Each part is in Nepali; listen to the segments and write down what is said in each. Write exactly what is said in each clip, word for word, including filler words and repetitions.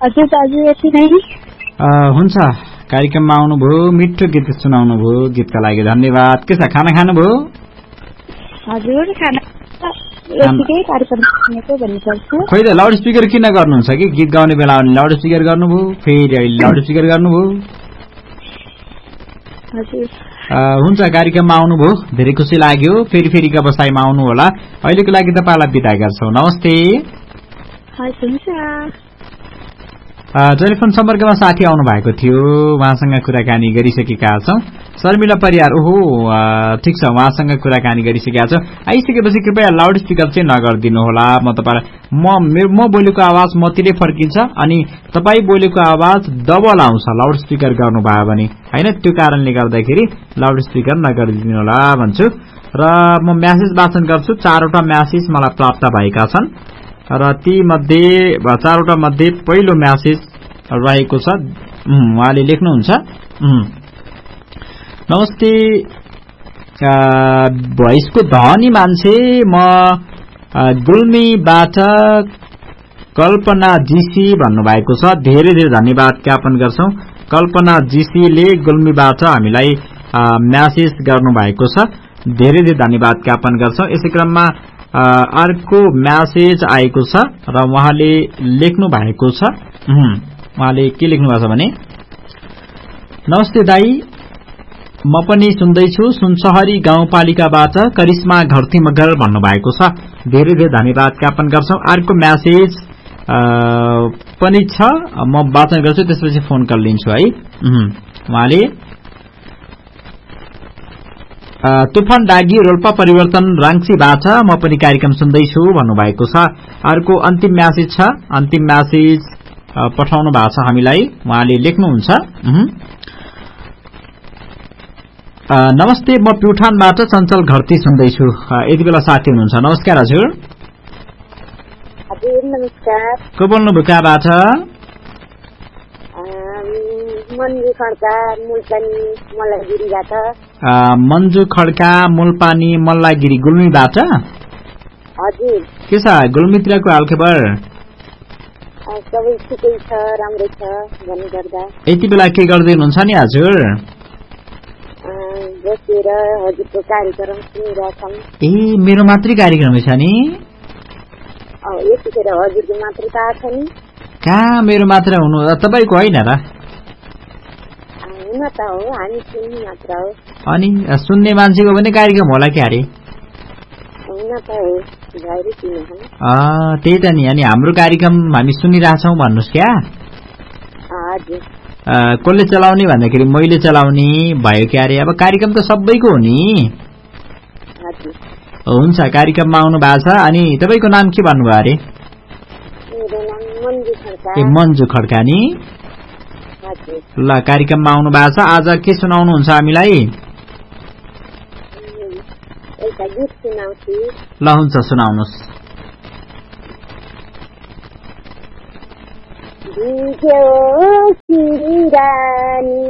हजुर दाजु यति नै हुन्छ। कार्यक्रममा आउनुभयो, मिठो गीत सुनाउनु भयो, गीतका लागि धन्यवाद। के छ, खाना खानुभयो? हजुर खाना यतिकै कार्यक्रम सुनेको भन्नुपर्छ। खोइ त लाउड स्पिकर किन गर्नुहुन्छ कि? गीत गाउने बेला लाउड स्पिकर गर्नुभयो, फेरि अहिले लाउड स्पिकर गर्नुभयो। हजुर हुन्छ, कार्यक्रममा आउनुभयो, धेरै खुसी लाग्यो। फेरि फेरिका बसाइमा आउनु होला। अहिलेको लागि तपाईँलाई बिदा गर्छौँ, नमस्ते। टेलिफोन सम्पर्कमा साथी आउनु भएको थियो, उहाँसँग कुराकानी गरिसकेका छौँ। शर्मिला परियार, ओहो ठिक छ, उहाँसँग कुराकानी गरिसकेका छौँ। आइसकेपछि कृपया लाउड स्पिकर चाहिँ नगरिदिनु होला। म तपाईँलाई म म बोलेको आवाज मतिरै फर्किन्छ अनि तपाईँ बोलेको आवाज डबल आउँछ लाउड स्पिकर गर्नुभयो भने, होइन? त्यो कारणले गर्दाखेरि लाउड स्पिकर नगरिदिनु होला भन्छु। र म म्यासेज वाचन गर्छु। चारवटा म्यासेज मलाई प्राप्त भएका छन् र ती मध्ये चारवटा मध्ये पहिलो म्यासेज रहेको छ। उहाँले लेख्नुहुन्छ, नमस्ते भोइसको धनी मान्छे, म गुल्मीबाट कल्पना जीसी भन्नुभएको छ। धेरै धेरै धन्यवाद ज्ञापन गर्छौं। कल्पना जीसीले गुल्मीबाट हामीलाई म्यासेज गर्नुभएको छ, धेरै धेरै धन्यवाद ज्ञापन गर्छौं। यसै क्रममा अर्को म्यासेज आएको छ र उहाँले लेख्नु भएको छ। उहाँले के लेख्नु भएको छ भने, नमस्ते दाई, म पनि सुन्दैछु, सुनसहरी गाउँपालिकाबाट करिश्मा घरती मगर भन्नुभएको छ। धेरै धेरै धन्यवाद ज्ञापन गर्छौं। अर्को म्यासेज पनि छ, म वाचन गर्छु, त्यसपछि फोन कल लिन्छु है। उहाँले तुफान डागी रोल्पा परिवर्तन राङ्सीबाट म पनि कार्यक्रम सुन्दैछु भन्नुभएको छ। अर्को अन्तिम म्यासेज छ, अन्तिम म्यासेज पठाउनु भएको छ हामीलाई। उहाँले लेख्नुहुन्छ, नमस्ते, म प्युठानबाट चञ्चल घरती सुन्दैछु। यति बेला साथी हुनुहुन्छ। नमस्कार हजुर। हजुर नमस्कार। को बोल्नुभयो, कहाँबाट? मन्जु खड्का मुलपानी मल्लागिरीबाट। मन्जु खड्का मुलपानी मल्लागिरी गुल्मीबाट। हजुर। के छ गुल्मीतिरको हालखबर? सबै ठिकै छ, राम्रै छ भन्नुपर्दा। यति बेला के गर्दै हुनुहुन्छ नि हजुर? बसेर हजुरको कार्यक्रम सुनिरहेछौँ। ए मेरो मात्रै कार्यक्रम छ नि? यतिखेर हजुरको मात्रै थाहा छ नि? कहाँ मेरो मात्र हुनु, तपाईँको होइन र? हुन त हो, हामी सुन्ने मात्र हो। अनि सुन्ने मान्छेको पनि कार्यक्रम होला क्या अरे? हुन त हो, भइरै किन हो। त्यही त नि, अनि हाम्रो कार्यक्रम हामी सुनिरहेछौँ भन्नुहोस् क्या। हजुर। कसले चलाउने भन्दाखेरि मैले चलाउने भयो क्या अरे? अब कार्यक्रम त सबैको हो नि। हजुर। हुन्छ, कार्यक्रममा आउनु भएको छ। अनि तपाईँको नाम के भन्नुभयो अरे? मेरो नाम मन्जु खड्का। ए मन्जु खड्का नि? ल, कार्यक्रममा आउनु भएको छ। आज के सुनाउनुहुन्छ हामीलाई? एउटा गीत सुनाउँछु। ल हुन्छ, सुनाउनुहोस्। भिज्यो सिरानी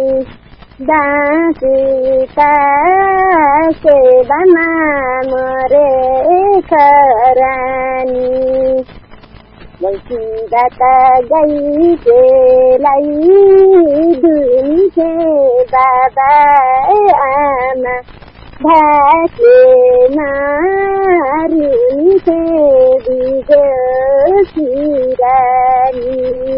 दाँसुका सेवामा मरे खरानी बसिदात गैतेलाई दुनिथे बाबा आमा भाके मारुनिथे भिज्यो सिरानी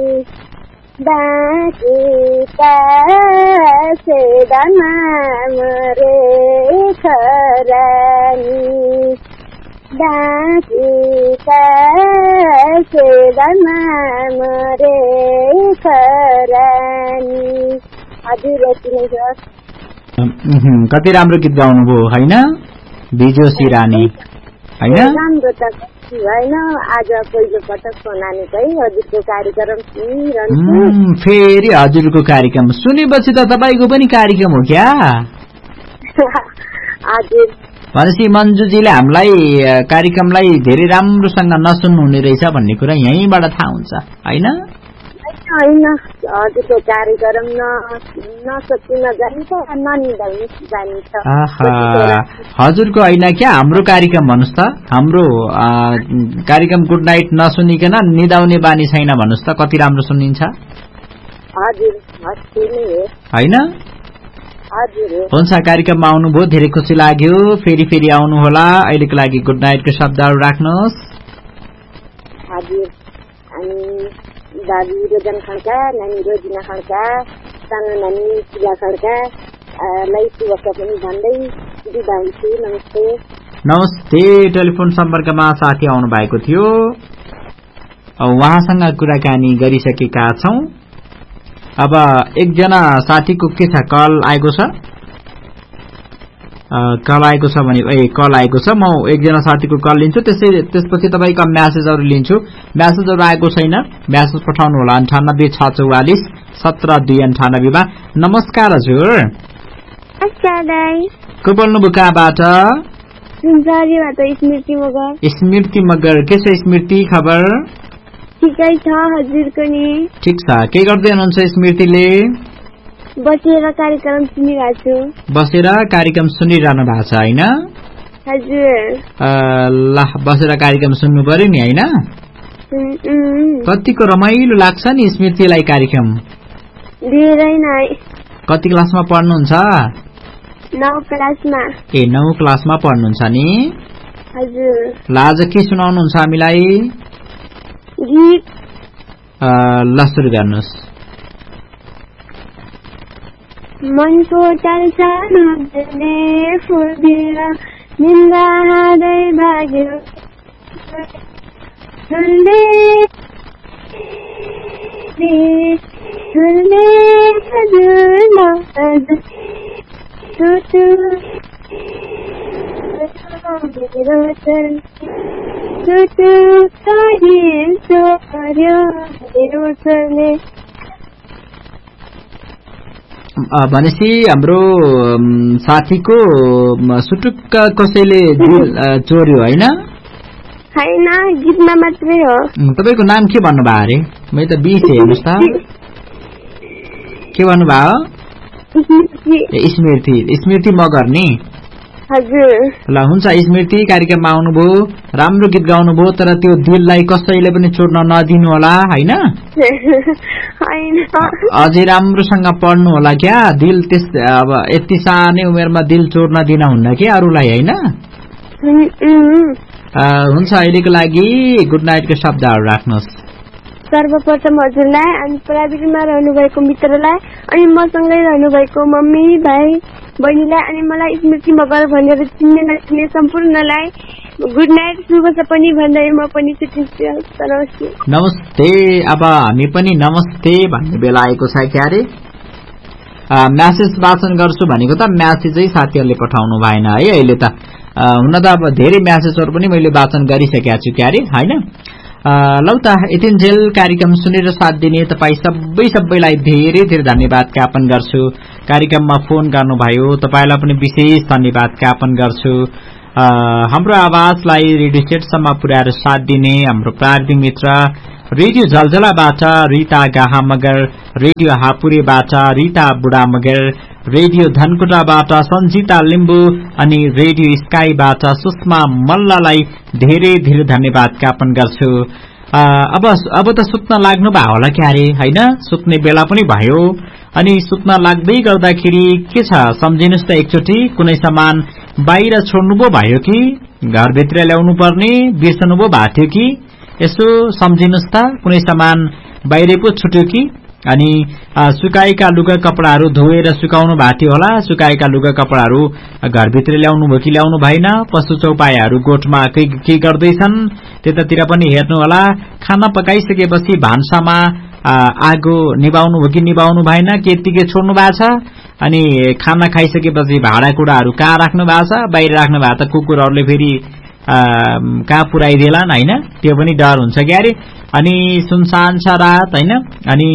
दाँसुका सेवामा मरे खरानी दाँसुका सेवामा मरे खरानी। हजुर यति नै छ। कति राम्रो गीत गाउनुभयो होइन? भिज्यो सिरानी होइन? राम्रो त होइन, आज पहिलो पटक सुनानेको है, हजुरको कार्यक्रम सुनिरहन्छु। फेरि हजुरको कार्यक्रम सुनेपछि त तपाईँको पनि कार्यक्रम हो क्या? हजुर। भनेपछि मन्जुजीले हामीलाई कार्यक्रमलाई धेरै राम्रोसँग नसुन्नु हुने रहेछ भन्ने कुरा यहीँबाट थाहा हुन्छ होइन? होइन हजुरको कार्यक्रम नसोची नजानिन्छ ननिदाउनु जानिन्छ। हजुरको होइन क्या हाम्रो कार्यक्रम भन्नुहोस् त, हाम्रो कार्यक्रम गुड नाइट नसुनिकन निदाउने बानी छैन भन्नुहोस् त, कति राम्रो सुनिन्छ। हजुर होइन हुन्छ, कार्यक्रममा आउनुभयो धेरै खुसी लाग्यो, फेरि फेरि आउनुहोला। अहिलेको लागि गुड नाइटको शब्दहरू राख्नुहोस्। हजुर अनि दादी रोजन खड्का, नानी रोजिना खड्का, सानो नानी पूजा खड्का लाई शुभका पनि भन्दै बिदा हुन्छु। नमस्ते। नमस्ते। टेलिफोन सम्पर्कमा साथी आउनु भएको थियो, उहाँसँग कुराकानी गरिसकेका छौं। अब एकजना साथीको के छ, कल आएको छ कल आएको छ भने ए कल आएको छ म एकजना साथीको कल लिन्छु, त्यसै त्यसपछि तपाईका म्यासेजहरू लिन्छु। म्यासेजहरू आएको छैन, म्यासेज पठाउनु होला अन्ठानब्बे छ चौवालिस सत्र दुई अन्ठानब्बेमा। नमस्कार हजुर। को बोल्नुभयो, कहाँबाट? स्मृति मगर। स्मृति मगर, के छ स्मृति खबर? ठिकै छ हजुरको नि? ठिक छ। के गर्दै हुनुहुन्छ स्मृतिले? बसेर कार्यक्रम सुनिरहेको छु। बसेर कार्यक्रम सुनिरहनु भएको छ होइन? हजुर। ल बसेर कार्यक्रम सुन्नु पर्यो नि होइन? कतिको रमाइलो लाग्छ नि स्मृतिलाई कार्यक्रम? धेरै नै। कति क्लासमा पढ्नुहुन्छ? नौ क्लासमा। ए नौ क्लासमा पढ्नुहुन्छ नि? हजुर। ल आज के सुनाउनुहुन्छ हामीलाई? गीत। ल सुरु गर्नुहोस्। मनको चल्छ नजरले फुलतिर निन्दा हादै भाग्यो झुल्ले झुल्ले हजुर नजर टुटु मेरो चल टुटु कहिल चोर्यो मेरो चलले। भनेपछि हाम्रो साथीको सुटुक्क कसैले चोर्यो होइन? हैन, गीतमा मात्रै हो। तपाईको नाम के भन्नुभयो अरे? मैले त बिर्से, हेर्नुहोस् त। के भन्नुभयो? स्मृति। स्मृति मगर नि? हजुर। ल हुन्छ स्मृति, कार्यक्रममा आउनुभयो, राम्रो गीत गाउनुभयो, तर त्यो दिललाई कसैले पनि चोर्न नदिनु होला होइन? अझै राम्रोसँग पढ्नु होला क्या, दिल त्यस अब यति सानै उमेरमा दिल चोर्न दिन हुन्न कि अरूलाई होइन? हुन्छ, अहिलेको लागि गुड नाइटको शब्दहरू राख्नुहोस्। सर्वप्रथम हजुरलाई अनि प्राविधिकमा रहनुभएको मित्रलाई अनि मसँगै रहनुभएको मम्मी भाइ बहिनीलाई अनि मलाई स्मृति मगर भनेर चिन्ने नचिन्ने सम्पूर्णलाई गुड नाइट, शुभ सपनी भन्दै म पनि छुट्टिन्छु। नमस्ते। नमस्ते। अब हामी पनि नमस्ते भन्ने बेला आएको छ क्यारे। म्यासेज वाचन गर्छु भनेको त म्यासेजै साथीहरूले पठाउनु भएन है अहिले त। हुन त अब धेरै म्यासेजहरू पनि मैले वाचन गरिसकेका छु क्यारे होइन? लौ त यतिन्जेल कार्यक्रम सुनेर साथ दिने तपाईँ सबै सबैलाई धेरै धेरै धन्यवाद ज्ञापन गर्छु। कार्यक्रममा फोन गर्नुभयो तपाईँलाई पनि विशेष धन्यवाद ज्ञापन गर्छु। हाम्रो आवाजलाई रेडियो सेटसम्म पुर्याएर साथ दिने हाम्रो प्राविधिक मित्र रेडियो झलझलाबाट रिता गाहा मगर, रेडियो हापुरेबाट रिता बुढा मगर, रेडियो धनकुटाबाट सञ्जिता लिम्बू अनि रेडियो स्काईबाट सुषमा मल्ललाई धेरै धेरै धन्यवाद ज्ञापन गर्छु। अब अब त सुत्न लाग्नु भयो होला क्यारे होइन? सुत्ने बेला पनि भयो अनि सुत्न लाग्दै गर्दाखेरि के छ सम्झिनुहोस् त एकचोटि, कुनै सामान बाहिर छोड्नुभयो भयो कि घरभित्र ल्याउनु पर्ने बिर्सनुभयो भएको थियो कि यसो सम्झिनुहोस् त, कुनै सामान बाहिर पो छुट्यो कि अनि सुकाएका लुगा कपडाहरू धोएर सुकाउनु भएको थियो होला, सुकाएका लुगा कपडाहरू घरभित्र ल्याउनु भयो कि ल्याउनु भएन, पशु चौपायाहरू गोठमा के गर्दैछन् त्यतातिर पनि हेर्नु होला। खाना पकाइसकेपछि भान्सामा आगो निभाउनु भयो कि निभाउनु भएन, के यतिकै छोड्नु भएको छ, अनि खाना खाइसकेपछि भाँडाकुँडाहरू कहाँ राख्नु भएको छ, बाहिर राख्नु भएको त कुकुरहरूले फेरि कहाँ पुऱ्याइदिएलान् होइन? त्यो पनि डर हुन्छ क्यारे। अनि सुनसान छ रात होइन? अनि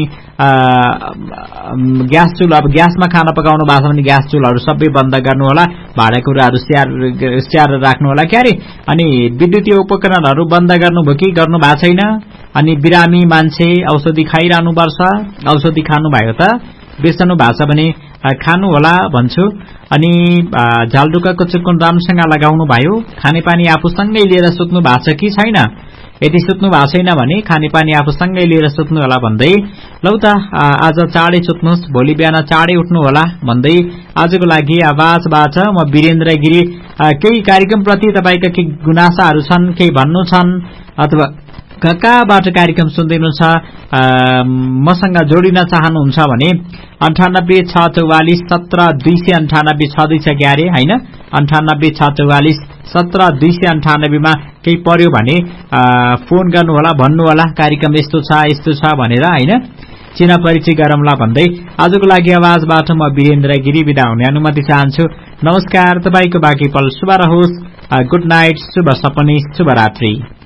ग्यास चुल्हा, अब ग्यासमा खाना पकाउनु भएको छ भने ग्यास चुल्हाहरू सबै बन्द गर्नु होला, भाँडाकुँडाहरू स्याहार स्याहार राख्नु होला क्यारे। अनि विद्युतीय उपकरणहरू बन्द गर्नुभयो कि गर्नु भएको छैन? अनि बिरामी मान्छे औषधि खाइरहनुपर्छ, औषधि खानु भएको त बिर्सनु भएको छ भने खानु होला भन्छु। अनि झालडुकाको चुक्कुन राम्रोसँग लगाउनु भयो, खानेपानी आफूसँगै लिएर सुत्नु भएको छ कि छैन, यदि सुत्नु भएको छैन भने खानेपानी आफूसँगै लिएर सुत्नु होला भन्दै लौ त आज चाँडै सुत्नुहोस्, भोलि बिहान चाँडै उठ्नु होला भन्दै आजको लागि आवाजबाट म वीरेन्द्र गिरी केही कार्यक्रमप्रति तपाईका केही गुनासाहरू छन्, केही भन्नु छन् अथवा कहाँबाट कार्यक्रम सुन्दै हुनुहुन्छ मसँग जोडिन चाहनुहुन्छ भने अन्ठानब्बे छ चौवालिस सत्र दुई सय अन्ठानब्बे छ दुई छ ग्यारे होइन अन्ठानब्बे छ चौवालिस सत्र दुई सय अन्ठानब्बेमा केही पर्यो भने फोन गर्नुहोला, भन्नुहोला कार्यक्रम यस्तो छ यस्तो छ भनेर होइन, चिना परिचय गरौँला भन्दै आजको लागि आवाजबाट म वीरेन्द्र गिरी बिदा हुने अनुमति चाहन्छु। नमस्कार, तपाईको बाँकी पल शुभ रहोस्। गुड नाइट, शुभ सपनी, शुभरात्रि।